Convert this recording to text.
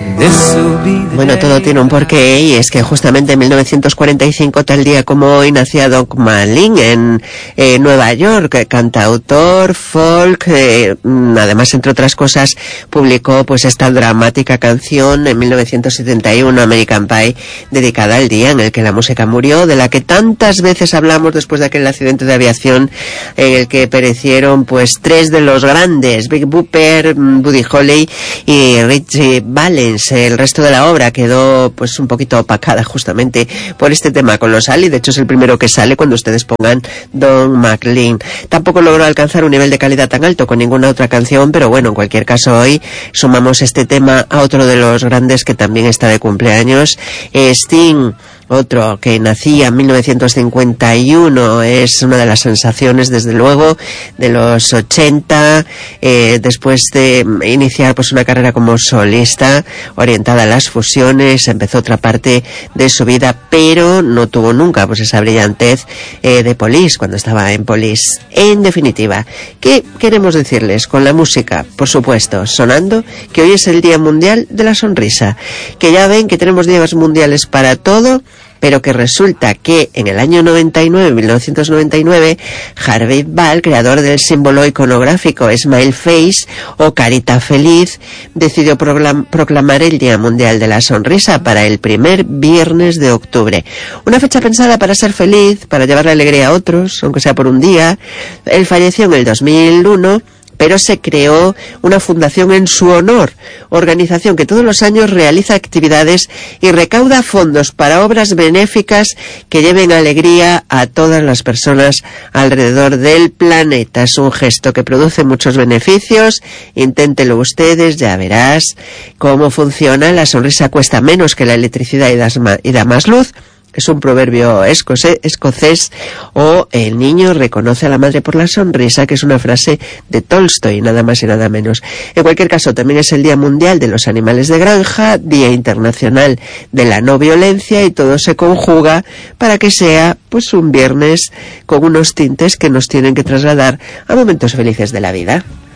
Bueno, todo tiene un porqué, y es que justamente en 1945, tal día como hoy, nacía Doc Martens en Nueva York, cantautor, folk, además, entre otras cosas, publicó pues esta dramática canción en 1971, American Pie, dedicada al día en el que la música murió, de la que tantas veces hablamos después de aquel accidente de aviación en el que perecieron pues tres de los grandes, Big Bopper, Buddy Holly y Ritchie Valens. El resto de la obra quedó pues un poquito opacada justamente por este tema colosal, y de hecho es el primero que sale cuando ustedes pongan Don McLean. Tampoco logró alcanzar un nivel de calidad tan alto con ninguna otra canción, pero bueno, en cualquier caso hoy sumamos este tema a otro de los grandes que también está de cumpleaños, Sting. Otro que nacía en 1951, es una de las sensaciones, desde luego, de los 80, después de iniciar pues una carrera como solista orientada a las fusiones. Empezó otra parte de su vida, pero no tuvo nunca pues esa brillantez de Police, cuando estaba en Police. En definitiva, ¿qué queremos decirles con la música? Por supuesto, sonando que hoy es el Día Mundial de la Sonrisa, que ya ven que tenemos días mundiales para todo, pero que resulta que en el año 1999, Harvey Ball, creador del símbolo iconográfico Smile Face o Carita Feliz, decidió proclamar el Día Mundial de la Sonrisa para el primer viernes de octubre. Una fecha pensada para ser feliz, para llevarle alegría a otros, aunque sea por un día. Él falleció en el 2001, pero se creó una fundación en su honor, organización que todos los años realiza actividades y recauda fondos para obras benéficas que lleven alegría a todas las personas alrededor del planeta. Es un gesto que produce muchos beneficios. Inténtelo ustedes, ya verás cómo funciona. La sonrisa cuesta menos que la electricidad y da más luz. Es un proverbio escocés, o el niño reconoce a la madre por la sonrisa, que es una frase de Tolstoy, nada más y nada menos. En cualquier caso, también es el Día Mundial de los Animales de Granja, Día Internacional de la No Violencia, y todo se conjuga para que sea pues un viernes con unos tintes que nos tienen que trasladar a momentos felices de la vida.